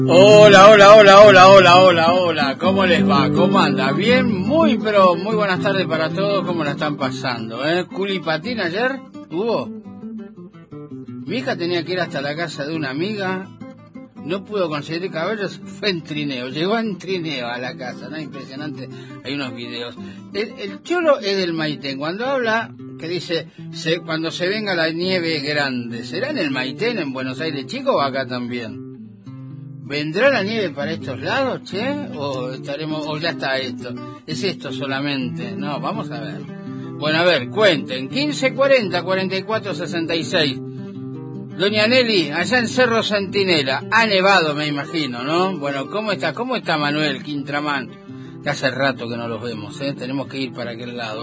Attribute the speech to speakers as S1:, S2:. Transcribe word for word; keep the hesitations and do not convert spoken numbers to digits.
S1: Hola, hola, hola, hola, hola, hola, hola, ¿cómo les va? ¿Cómo anda? Bien, muy, pero muy buenas tardes para todos, ¿cómo la están pasando? ¿Eh? ¿Culipatín ayer? ¿Hubo? Mi hija tenía que ir hasta la casa de una amiga, no pudo conseguir caballos, fue en trineo, llegó en trineo a la casa, ¿no? Impresionante, hay unos videos. El, el cholo es del Maitén, cuando habla, que dice, se, cuando se venga la nieve grande, ¿será en el Maitén, en Buenos Aires, chico, o acá también? ¿Vendrá la nieve para estos lados, che? ¿O estaremos, o ya está esto? ¿Es esto solamente? No, vamos a ver. Bueno, a ver, cuenten. quince cuarenta, cuarenta y cuatro sesenta y seis. Doña Nelly, allá en Cerro Centinela. Ha nevado, me imagino, ¿no? Bueno, ¿cómo está? ¿Cómo está Manuel Quintramán? Que hace rato que no los vemos, ¿eh? Tenemos que ir para aquel lado.